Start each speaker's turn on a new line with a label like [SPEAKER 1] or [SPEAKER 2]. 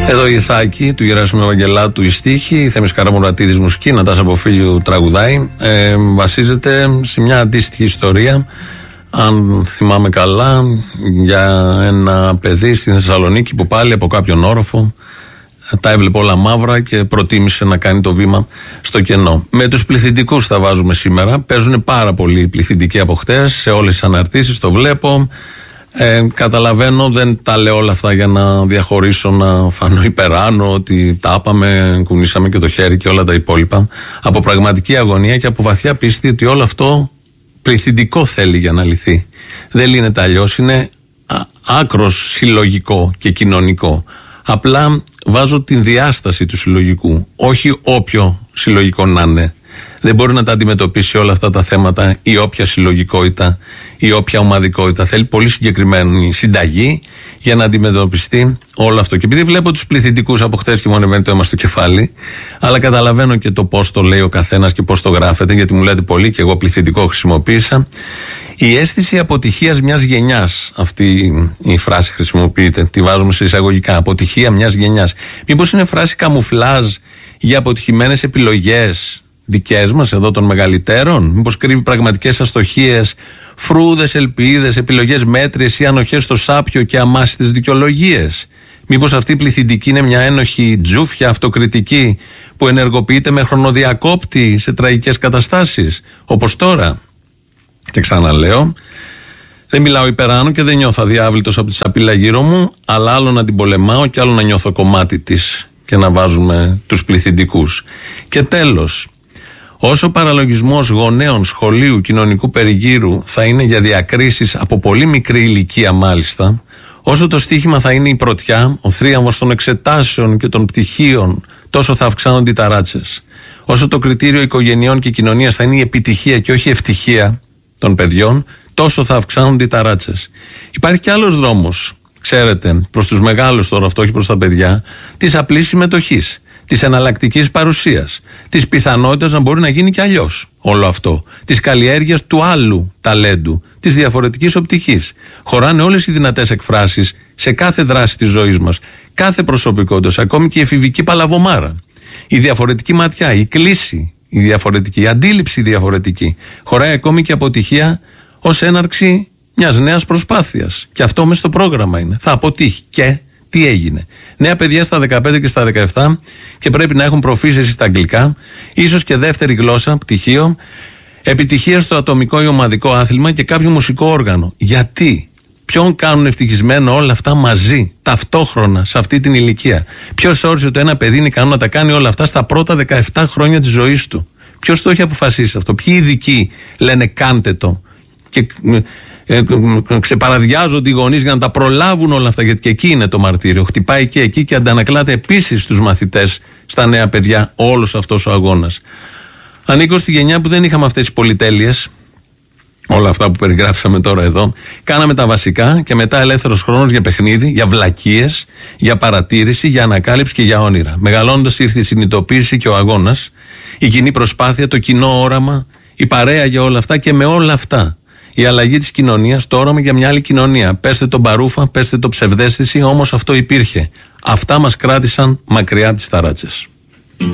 [SPEAKER 1] Εδώ η Ιθάκη του Γεράσιμου Ευαγγελάτου, η στίχη, η Θέμης Καραμουρατίδης μουσική, Νατάσα Ποφίλιου τραγουδάει. Βασίζεται σε μια αντίστοιχη ιστορία, αν θυμάμαι καλά, για ένα παιδί στη Θεσσαλονίκη που πάλι από κάποιον όροφο τα έβλεπε όλα μαύρα και προτίμησε να κάνει το βήμα στο κενό. Με τους πληθυντικούς θα βάζουμε σήμερα. Παίζουν πάρα πολλοί πληθυντικοί από χτες σε όλες τις αναρτήσεις, το βλέπω. Καταλαβαίνω, δεν τα λέω όλα αυτά για να διαχωρίσω, να φανώ υπεράνω ότι τα άπαμε, κουνήσαμε και το χέρι και όλα τα υπόλοιπα. Από πραγματική αγωνία και από βαθιά πίστη ότι όλο αυτό πληθυντικό θέλει για να λυθεί. Δεν λύνεται αλλιώς, είναι άκρος συλλογικό και κοινωνικό. Απλά βάζω την διάσταση του συλλογικού, όχι όποιο συλλογικό να είναι. Δεν μπορεί να τα αντιμετωπίσει όλα αυτά τα θέματα η όποια συλλογικότητα, η όποια ομαδικότητα. Θέλει πολύ συγκεκριμένη συνταγή για να αντιμετωπιστεί όλο αυτό. Και επειδή βλέπω τους πληθυντικούς από χτες και μου ανεβαίνει το αίμα στο κεφάλι, αλλά καταλαβαίνω και το πώς το λέει ο καθένας και πώς το γράφεται, γιατί μου λέτε πολύ και εγώ πληθυντικό χρησιμοποίησα. Η αίσθηση αποτυχίας μιας γενιάς, αυτή η φράση χρησιμοποιείται, τη βάζουμε σε εισαγωγικά. Αποτυχία μιας γενιάς. Μήπως είναι φράση καμουφλάζ για αποτυχημένες επιλογές δικές μας εδώ των μεγαλύτερων? Μήπως κρύβει πραγματικές αστοχίες, φρούδες ελπίδες, επιλογές μέτριες ή ανοχές στο σάπιο και αμάσιτες δικαιολογίες? Μήπως αυτή η πληθυντική είναι μια ένοχη τζούφια αυτοκριτική που ενεργοποιείται με χρονοδιακόπτη σε τραγικές καταστάσεις όπως τώρα? Και ξαναλέω, δεν μιλάω υπεράνω και δεν νιώθω αδιάβλητος από τη σαπίλα γύρω μου, αλλά άλλο να την πολεμάω και άλλο να νιώθω κομμάτι της και να βάζουμε τους πληθυντικούς. Και τέλος, όσο ο παραλογισμός γονέων, σχολείου, κοινωνικού περιγύρου θα είναι για διακρίσεις από πολύ μικρή ηλικία μάλιστα, όσο το στίχημα θα είναι η πρωτιά, ο θρίαμβος των εξετάσεων και των πτυχίων, τόσο θα αυξάνονται οι ταράτσες. Όσο το κριτήριο οικογενειών και κοινωνίας θα είναι η επιτυχία και όχι η ευτυχία των παιδιών, τόσο θα αυξάνονται οι ταράτσες. Υπάρχει κι άλλος δρόμος, ξέρετε, προς τους μεγάλους τώρα, αυτό όχι προς τα παιδιά, της απλής συμμετοχής, της εναλλακτικής παρουσίας, της πιθανότητας να μπορεί να γίνει κι αλλιώς όλο αυτό, της καλλιέργειας του άλλου ταλέντου, της διαφορετικής οπτικής. Χωράνε όλες οι δυνατές εκφράσεις σε κάθε δράση της ζωής μας, κάθε προσωπικότητα, ακόμη και η εφηβική παλαβομάρα. Η διαφορετική ματιά, η κλίση, η διαφορετική, η αντίληψη διαφορετική. Χωράει ακόμη και αποτυχία ως έναρξη μιας νέας προσπάθειας. Και αυτό μες στο πρόγραμμα είναι. Θα αποτύχει. Και τι έγινε? Νέα παιδιά στα 15 και στα 17 και πρέπει να έχουν προφήσεση στα αγγλικά, ίσως και δεύτερη γλώσσα, πτυχίο, επιτυχία στο ατομικό ή ομαδικό άθλημα και κάποιο μουσικό όργανο. Γιατί? Ποιον κάνουν ευτυχισμένο όλα αυτά μαζί, ταυτόχρονα, σε αυτή την ηλικία? Ποιος όρισε ότι ένα παιδί είναι ικανό να τα κάνει όλα αυτά στα πρώτα 17 χρόνια της ζωής του? Ποιος το έχει αποφασίσει αυτό? Ποιοι ειδικοί λένε κάντε το? Και ξεπαραδιάζονται οι γονείς για να τα προλάβουν όλα αυτά, γιατί και εκεί είναι το μαρτύριο. Χτυπάει και εκεί και αντανακλάται επίσης στους μαθητές, στα νέα παιδιά, όλος αυτός ο αγώνας. Ανήκω στη γενιά που δεν είχαμε αυτές τις πολυτέλειες. Όλα αυτά που περιγράψαμε τώρα εδώ. Κάναμε τα βασικά και μετά ελεύθερος χρόνος για παιχνίδι, για βλακίες, για παρατήρηση, για ανακάλυψη και για όνειρα. Μεγαλώνοντας ήρθε η συνειδητοποίηση και ο αγώνας, η κοινή προσπάθεια, το κοινό όραμα, η παρέα για όλα αυτά και με όλα αυτά η αλλαγή της κοινωνίας, το όραμα για μια άλλη κοινωνία. Πέστε το μπαρούφα, πέστε το ψευδαίσθηση, όμως αυτό υπήρχε. Αυτά μας κράτησαν μακριά τις ταράτσες.